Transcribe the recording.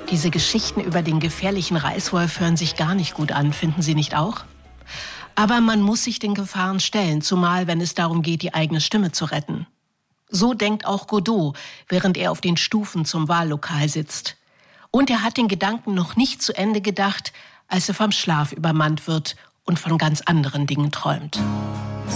Diese Geschichten über den gefährlichen Reißwolf hören sich gar nicht gut an, finden Sie nicht auch? Aber man muss sich den Gefahren stellen, zumal wenn es darum geht, die eigene Stimme zu retten. So denkt auch Godot, während er auf den Stufen zum Wahllokal sitzt. Und er hat den Gedanken noch nicht zu Ende gedacht, als er vom Schlaf übermannt wird und von ganz anderen Dingen träumt.